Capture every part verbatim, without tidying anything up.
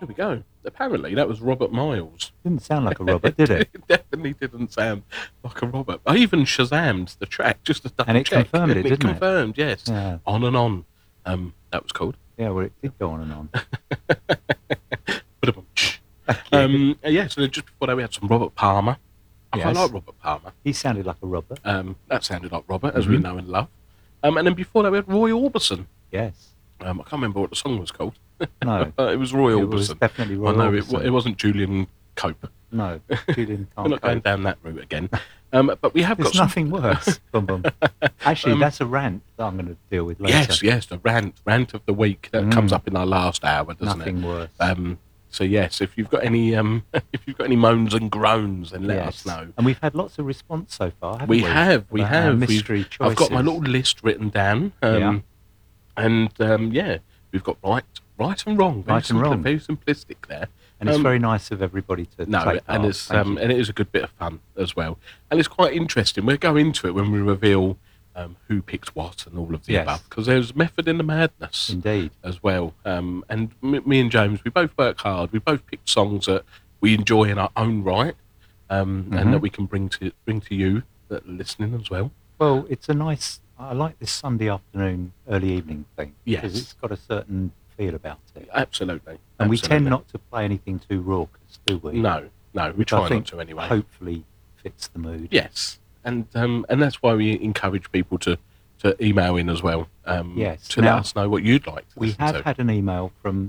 There we go. Apparently, that was Robert Miles. Didn't sound like a Robert, did it? It definitely didn't sound like a Robert. I even Shazammed the track just to double And it check. confirmed it, and it didn't it? confirmed, yes. Yeah. On and On. Um, that was called. Yeah, well, it did go on and on. um, yeah, so just before that, we had some Robert Palmer. I quite Yes. like Robert Palmer. He sounded like a Robert. Um, that sounded like Robert, as we Mhm. know and love. Um, and then before that, we had Roy Orbison. Yes. Um, I can't remember what the song was called. No. Uh, it was Roy It was Orbison. definitely Roy I know it, Orbison. wa- it wasn't Julian Cope. No, Julian We're can't not going cope. down that route again. Um, but we have There's got some... nothing worse. Bum, bum. Actually, Um, that's a rant that I'm going to deal with later. Yes, yes, the rant rant of the week that Mm. comes up in our last hour, doesn't Nothing it? worse. Um, so yes, if you've got any um, if you've got any moans and groans, then let Yes. us know. And we've had lots of response so far, haven't We we? have, we About our have. We've- mystery choices. I've got my little list written down, um, Yeah. and um, yeah, we've got right, right and wrong, very Right and simple, wrong. very simplistic there. And it's Um, very nice of everybody to No, take part. and it's Thank um, you. and it is a good bit of fun as well, and it's quite interesting. We'll go into it when we reveal um, who picked what and all of the Yes. above, because there's method in the madness Indeed. as well. Um, and m- me and James, we both work hard. We both pick songs that we enjoy in our own right, um, Mhm. and that we can bring to bring to you that are listening as well. Well, it's a nice... I like this Sunday afternoon, early evening thing. Because Yes. it's got a certain feel about it. Absolutely, And we absolutely. tend not to play anything too raucous, do we? No, no, we Which try I think not to anyway. hopefully fits the mood. Yes, and um, and that's why we encourage people to, to email in as well. Um, Yes. to Now, let us know what you'd like. To We listen have to. had an email from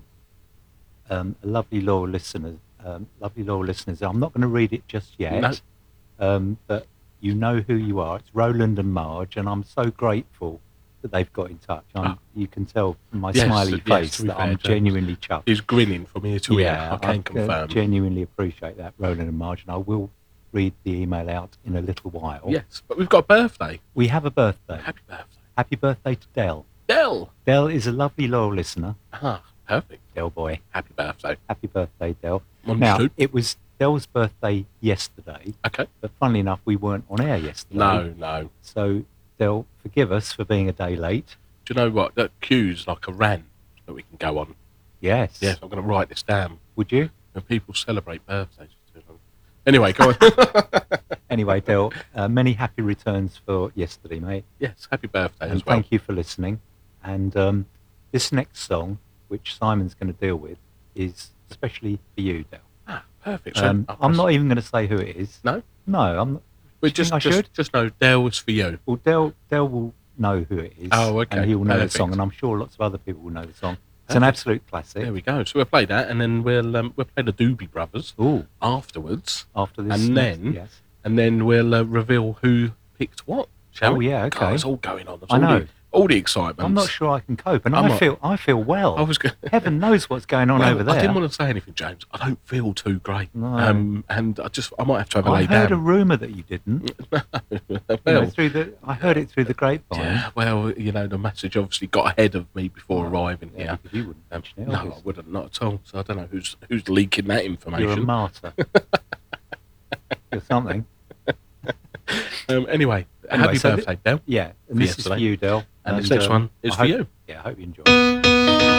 um, a lovely loyal listener. Um, lovely loyal listeners. I'm not going to read it just yet. No. Um, but you know who you are. It's Roland and Marge, and I'm so grateful that they've got in touch. I'm, Ah. You can tell from my Yes, smiley yes, face to be that fair, I'm James. genuinely chuffed. He's grinning from ear to ear. I can uh, confirm. genuinely appreciate that, Roland and Marge, and I will read the email out in a little while. Yes, but we've got a birthday. We have a birthday. Happy birthday, Happy birthday to Dell. Del. Dell is a lovely loyal listener. Ah, perfect. Dell boy. Happy birthday. Happy birthday, Dell. Understood. Now, it was Dell's birthday yesterday, Okay. but funnily enough, we weren't on air yesterday. No, no. So, Dell, forgive us for being a day late. Do you know what? That cue's like a rant that we can go on. Yes. Yes, I'm going to write this down. Would you? When people celebrate birthdays for too long. Anyway, go on. Anyway, Dell, uh, many happy returns for yesterday, mate. Yes, happy birthday And as well. thank you for listening. And um, this next song, which Simon's going to deal with, is especially for you, Dell. Ah, perfect. So Um, I'll I'm press- not even going to say who it is. No? No, I'm not. But Do you just, think I just, should? just know Del was for you. Well, Dell, Dell will know who it is. Oh, okay. And he will know Perfect. the song, and I'm sure lots of other people will know the song. It's an Perfect. absolute classic. There we go. So we'll play that, and then we'll um, we'll play the Doobie Brothers Ooh, afterwards, after this. And next- then- yes. and then we'll uh, reveal who picked what. Shall Oh, we? yeah, God, okay. it's all going on. It's I all know. The, all the excitement. I'm not sure I can cope, and I'm I not- feel I feel well. I was going. Heaven knows what's going on Well, over there. I didn't want to say anything, James. I don't feel too great. No. Um, and I just I might have to have a I lay heard a down. rumor that you didn't. You know, well, through the, I heard it through the grapevine. yeah, well, you know, the message obviously got ahead of me before arriving Yeah, here. because you wouldn't Um, mention it, no, I obviously. wouldn't, not at all. So I don't know who's who's leaking that You're a information. martyr. You're something. Um, anyway, Anyway, happy so birthday, Del. Yeah, and For this is for yesterday. you, Del. And this next um, one is I for hope- you. Yeah, I hope you enjoy it.